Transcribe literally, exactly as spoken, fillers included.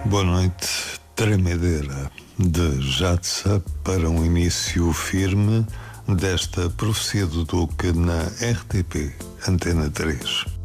Boa noite. Tremedeira de Jadsa para um início firme desta Profecia do Duque na R T P Antena três.